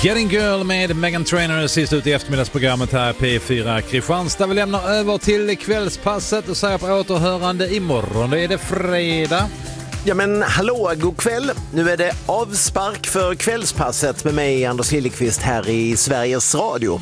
Getting Girl med Meghan Trainor sist ut i eftermiddagsprogrammet här P4 Kristianstad. Vi lämnar över till kvällspasset och säger på återhörande imorgon. Då är det fredag. Ja men hallå, god kväll. Nu är det avspark för kvällspasset med mig Anders Liljeqvist här i Sveriges Radio.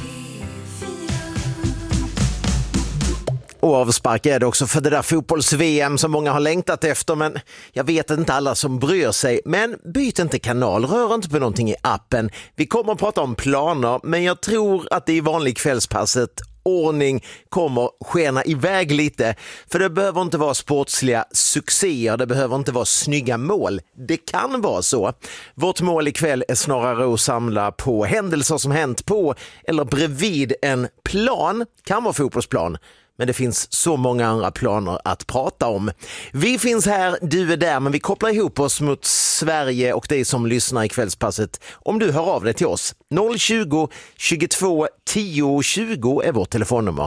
Och avspark är det också för det där fotbolls-VM som många har längtat efter, men jag vet inte alla som bryr sig. Men byt inte kanal, rör inte på någonting i appen. Vi kommer att prata om planer, men jag tror att det i vanlig kvällspasset ordning kommer skena iväg lite. För det behöver inte vara sportsliga succéer, det behöver inte vara snygga mål. Det kan vara så. Vårt mål ikväll är snarare att samla på händelser som hänt på eller bredvid en plan. Kan vara fotbollsplan. Men det finns så många andra planer att prata om. Vi finns här, du är där, men vi kopplar ihop oss mot Sverige och dig som lyssnar i kvällspasset. Om du hör av dig till oss. 020 22 10 20 är vårt telefonnummer.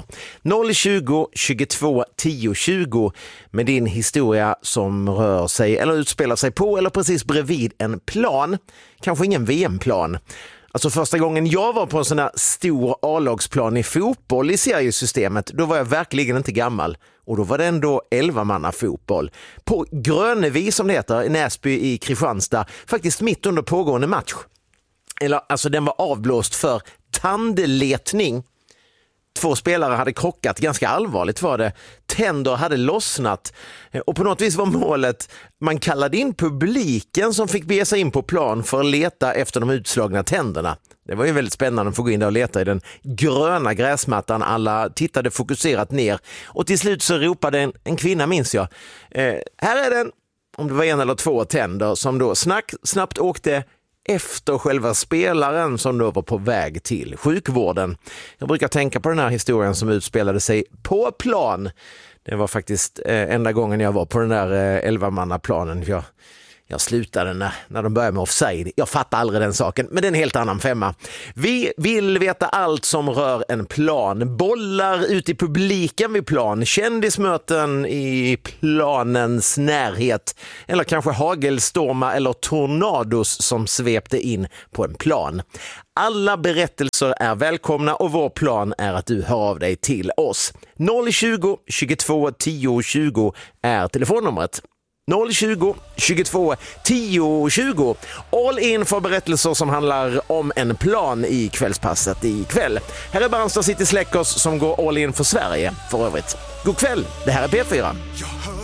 020 22 10 20 med din historia som rör sig eller utspelar sig på eller precis bredvid en plan. Kanske ingen VM-plan. Alltså första gången jag var på en sån här stor A-lagsplan i fotboll i seriesystemet, då var jag verkligen inte gammal. Och då var det ändå 11-manna fotboll. På Grönevi som det heter, i Näsby i Kristianstad, faktiskt mitt under pågående match. Eller alltså den var avblåst för tandletning. 2 spelare hade krockat, ganska allvarligt var det. Tänder hade lossnat och på något vis var målet, man kallade in publiken som fick bege sig in på plan för att leta efter de utslagna tänderna. Det var ju väldigt spännande att få gå in där och leta i den gröna gräsmattan. Alla tittade fokuserat ner och till slut så ropade en kvinna, minns jag, här är den, om det var 1 eller 2 tänder som då snabbt åkte efter själva spelaren som då var på väg till sjukvården. Jag brukar tänka på den här historien som utspelade sig på plan. Det var faktiskt enda gången jag var på den där 11-mannaplanen. Jag slutade när de började med offside. Jag fattar aldrig den saken, men det är en helt annan femma. Vi vill veta allt som rör en plan. Bollar ut i publiken vid plan. Kändismöten i planens närhet. Eller kanske hagelstormar eller tornados som svepte in på en plan. Alla berättelser är välkomna och vår plan är att du hör av dig till oss. 020 22 10 20 är telefonnumret. 020 22 10 20. All in för berättelser som handlar om en plan i kvällspasset ikväll. Här är Barnstad City Släckers som går all in för Sverige för övrigt. God kväll, det här är P4.